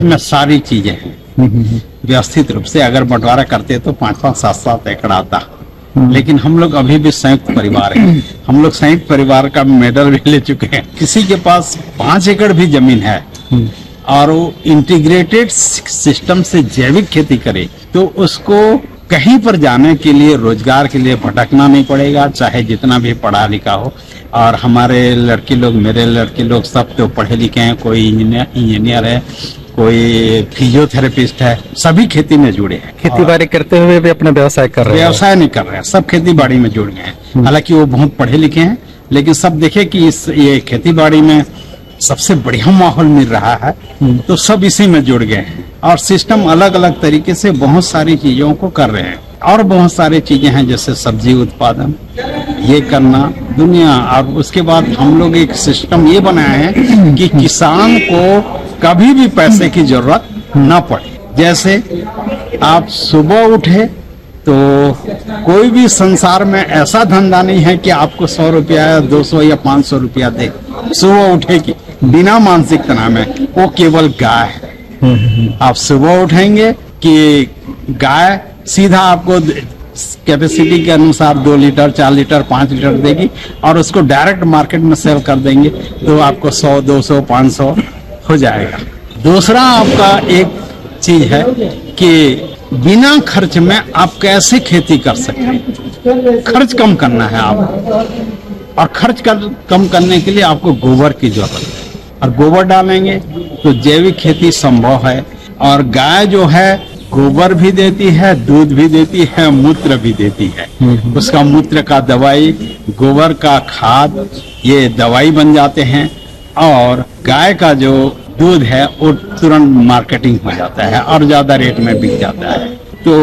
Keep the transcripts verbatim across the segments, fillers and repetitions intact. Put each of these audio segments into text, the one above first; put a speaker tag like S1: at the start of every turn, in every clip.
S1: में सारी चीजें हैं व्यवस्थित रूप से। अगर बंटवारा करते तो पांच पांच सात सात एकड़ आता, लेकिन हम लोग अभी भी संयुक्त परिवार हैं। हम लोग संयुक्त परिवार का मेडल भी ले चुके हैं। किसी के पास पांच एकड़ भी जमीन है और वो इंटीग्रेटेड सिस्टम से जैविक खेती करे तो उसको कहीं पर जाने के लिए, रोजगार के लिए भटकना नहीं पड़ेगा, चाहे जितना भी पढ़ा लिखा हो। और हमारे लड़के लोग, मेरे लड़के लोग सब तो पढ़े लिखे हैं, कोई इंजीनियर इंजीनियर है, कोई फिजियोथेरेपिस्ट है, सभी खेती में जुड़े हैं।
S2: खेती बाड़ी करते हुए भी अपना व्यवसाय कर रहे हैं?
S1: व्यवसाय नहीं कर रहे हैं, सब खेती बाड़ी में जुड़ गए हैं। हालांकि वो बहुत पढ़े लिखे हैं, लेकिन सब देखे कि इस ये खेती बाड़ी में सबसे बढ़िया माहौल मिल रहा है तो सब इसी में जुड़ गए हैं। और सिस्टम अलग अलग तरीके से बहुत सारी चीजों को कर रहे हैं। और बहुत सारी चीजें हैं जैसे सब्जी उत्पादन ये करना दुनिया। और उसके बाद हम लोग एक सिस्टम ये बनाए हैं कि किसान को कभी भी पैसे की जरूरत न पड़े। जैसे आप सुबह उठे तो कोई भी संसार में ऐसा धंधा नहीं है कि आपको सौ रुपया या दो सौ या पांच सौ रुपया दे सुबह उठे की बिना मानसिक तनाव में। वो केवल गाय है। आप सुबह उठेंगे कि गाय सीधा आपको कैपेसिटी के अनुसार दो लीटर, चार लीटर, पांच लीटर देगी और उसको डायरेक्ट मार्केट में सेल कर देंगे तो आपको सौ, दो सौ, पांच सौ हो जाएगा। दूसरा आपका एक चीज है कि बिना खर्च में आप कैसे खेती कर सकते हैं। खर्च कम करना है आपको, और खर्च कर, कम करने के लिए आपको गोबर की जरूरत है। और गोबर डालेंगे तो जैविक खेती संभव है। और गाय जो है गोबर भी देती है, दूध भी देती है, मूत्र भी देती है। उसका मूत्र का दवाई, गोबर का खाद, ये दवाई बन जाते हैं। और गाय का जो दूध है वो तुरंत मार्केटिंग हो जाता है और ज्यादा रेट में बिक जाता है। तो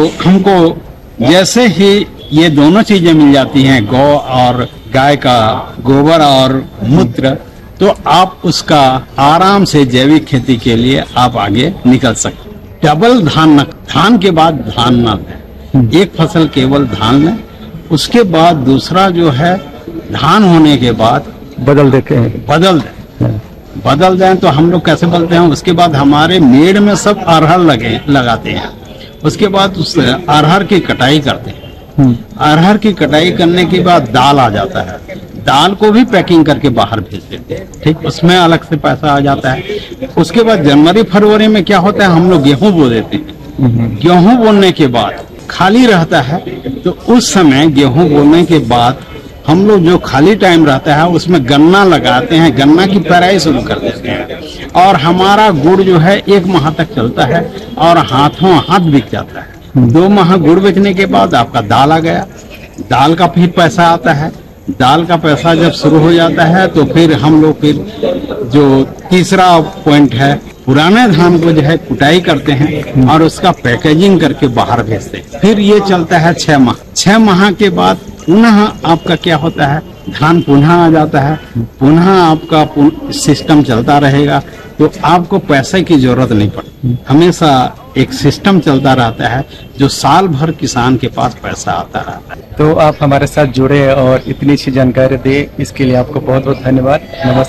S1: हमको जैसे ही ये दोनों चीजें मिल जाती हैं, गौ और गाय का गोबर और मूत्र, तो आप उसका आराम से जैविक खेती के लिए आप आगे निकल सकते। डबल धान न, धान के बाद धान न लें, एक फसल केवल धान लें। उसके बाद दूसरा जो है धान होने के बाद
S2: बदल देते हैं,
S1: बदल दें बदल दें तो हम लोग कैसे बोलते हैं। उसके बाद हमारे मेड़ में सब अरहर लगे लगाते हैं। उसके बाद उस अरहर की कटाई करते हैं। अरहर की कटाई करने के बाद दाल आ जाता है। दाल को भी पैकिंग करके बाहर भेज देते हैं, ठीक, उसमें अलग से पैसा आ जाता है। उसके बाद जनवरी फरवरी में क्या होता है, हम लोग गेहूं बो देते हैं। गेहूं बोने के बाद खाली रहता है तो उस समय गेहूं बोने के बाद हम लोग जो खाली टाइम रहता है उसमें गन्ना लगाते हैं, गन्ना की पेराई शुरू कर देते हैं। और हमारा गुड़ जो है एक माह तक चलता है और हाथों हाथ बिक जाता है। दो माह गुड़ बेचने के बाद आपका दाल आ गया, दाल का फिर पैसा आता है। दाल का पैसा जब शुरू हो जाता है तो फिर हम लोग फिर जो तीसरा पॉइंट है, पुराने धान को जो है कुटाई करते हैं और उसका पैकेजिंग करके बाहर भेजते हैं। फिर ये चलता है छह माह। छह माह के बाद पुनः आपका क्या होता है, धान पुनः आ जाता है, पुनः आपका सिस्टम चलता रहेगा। तो आपको पैसे की जरूरत नहीं पड़ती, हमेशा एक सिस्टम चलता रहता है जो साल भर किसान के पास पैसा आता रहता है।
S2: तो आप हमारे साथ जुड़े और इतनी अच्छी जानकारी दे, इसके लिए आपको बहुत बहुत धन्यवाद।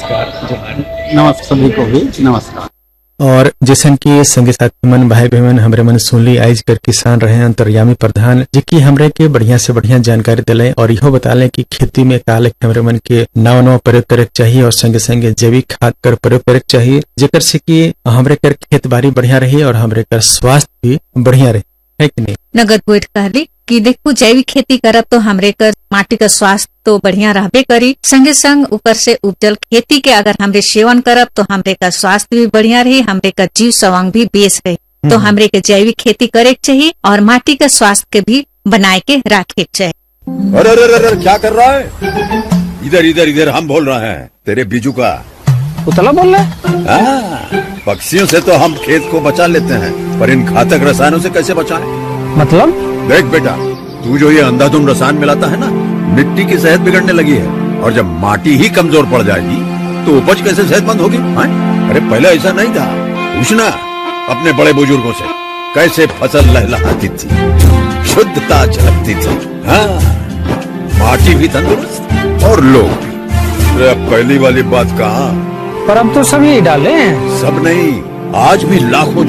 S2: नमस्कार।
S1: नमस्कार सभी को भी नमस्कार।
S2: और जैसन की संगी साथी मन, भाई बहन हमरे मन सुनली, आज कर किसान रहे अंतर्यामी प्रधान जी की हमरे के बढ़िया से बढ़िया जानकारी दिले और यहो बताले कि खेती में काले हमरे मन के नवा नवा प्रयोग करे चाहिए और संगे संगे जैविक खाद कर प्रयोग करे चाहिए, जेकर से कि हमरे कर खेत बाड़ी बढ़िया रही और हमरे कर स्वास्थ्य भी बढ़िया रहे, है कि नहीं?
S3: नगद बोध कहली कि देखो जैविक खेती करब तो हमरे कर माटी का स्वास्थ्य तो बढ़िया रहबे करी, संगे संग ऊपर से उपजल खेती के अगर हमरे सेवन करब तो हमरे का स्वास्थ्य भी बढ़िया रही, हमरे का जीव सवांग भी बेस रही। तो हमरे के जैविक खेती करे चाहिए और माटी का स्वास्थ्य के भी बनाए के रखे चाहिए।
S4: अरे अरे अरे क्या कर रहा है? इधर इधर इधर हम बोल रहे हैं तेरे बीजू का।
S2: उतला बोल रहा है?
S4: पक्षियों से तो हम खेत को बचा लेते हैं, पर इन घातक रसायनों से कैसे बचाएं?
S2: मतलब?
S4: देख बेटा, तू जो ये अंधाधुंध रसायन मिलाता है ना, मिट्टी की सेहत बिगड़ने लगी है। और जब माटी ही कमजोर पड़ जाएगी तो उपज कैसे सेहतमंद होगी? अरे पहले ऐसा नहीं था, पूछना अपने बड़े बुजुर्गों से, कैसे फसल लहलहाती थी, शुद्धता झलकती थी। हाँ, माटी भी तंदुरुस्त और लोग भी। अरे अब पहली वाली बात कहाँ,
S2: पर अब तो सभी डाले हैं।
S4: सब नहीं, आज भी लाखों